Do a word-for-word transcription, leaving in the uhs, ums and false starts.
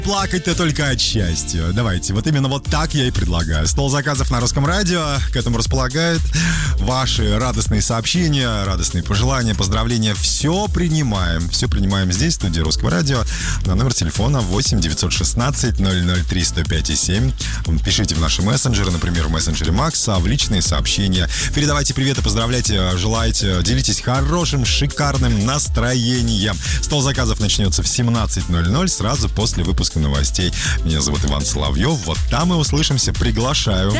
Плакать-то только от счастья. Давайте, вот именно вот так я и предлагаю. Стол заказов на Русском радио к этому располагает. Ваши радостные сообщения, радостные пожелания, поздравления. Все принимаем. Все принимаем здесь, в студии Русского радио. На номер телефона восемь девятьсот шестнадцать ноль ноль три сто пять и семь. Пишите в наши мессенджеры, например, в мессенджере Макса, в личные сообщения. Передавайте приветы, поздравляйте, желайте, делитесь хорошим, шикарным настроением. Стол заказов начнется в семнадцать ноль ноль, сразу после выпуска новостей. Меня зовут Иван Соловьев. Вот там мы услышимся. Приглашаю.